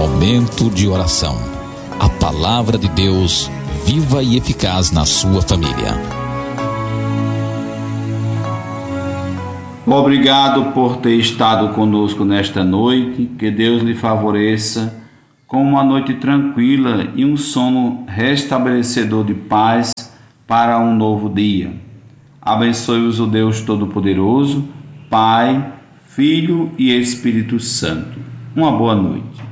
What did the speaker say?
Momento de oração. A palavra de Deus, viva e eficaz na sua família. Obrigado por ter estado conosco nesta noite. Que Deus lhe favoreça com uma noite tranquila e um sono restabelecedor de paz para um novo dia. Abençoe-os o Deus Todo-Poderoso, Pai, Filho e Espírito Santo. Uma boa noite.